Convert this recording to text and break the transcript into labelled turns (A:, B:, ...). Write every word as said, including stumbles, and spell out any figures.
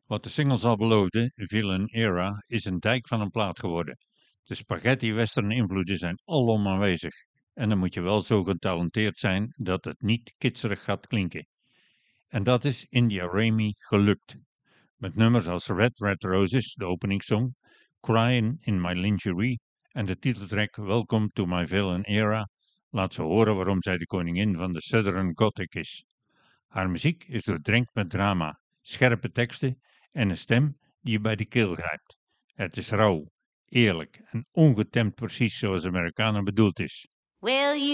A: Wat de singles al beloofden, Villain Era, is een dijk van een plaat geworden. De spaghetti-western invloeden zijn alom aanwezig. En dan moet je wel zo getalenteerd zijn dat het niet kitserig gaat klinken. En dat is India Raymi gelukt. Met nummers als Red Red Roses, de openingssong, Crying in My Lingerie en de titeltrack Welcome to My Villain Era laat ze horen waarom zij de koningin van de Southern Gothic is. Haar muziek is doordrenkt met drama, scherpe teksten en een stem die je bij de keel grijpt. Het is rauw, eerlijk en ongetemd precies zoals Americana bedoeld is.
B: Well, you